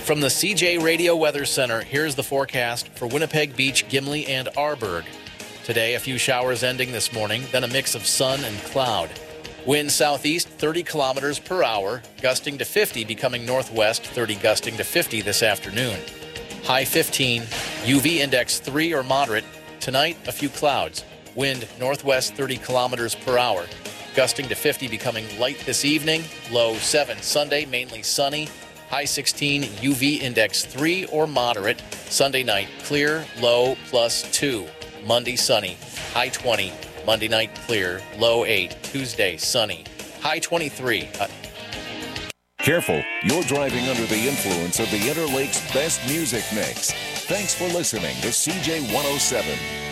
From the CJ Radio Weather Center, here's the forecast for Winnipeg Beach, Gimli, and Arborg. Today, a few showers ending this morning, then a mix of sun and cloud. Wind southeast 30 kilometers per hour, gusting to 50, becoming northwest 30, gusting to 50 this afternoon. High 15, UV index 3 or moderate. Tonight, a few clouds. Wind northwest 30 kilometers per hour, gusting to 50, becoming light this evening. Low 7. Sunday, mainly sunny. High 16, UV index 3 or moderate. Sunday night, clear, low +2. Monday, sunny. High 20. Monday night, clear, low 8. Tuesday, sunny. High 23. Careful, you're driving under the influence of the Interlake's best music mix. Thanks for listening to CJ 107.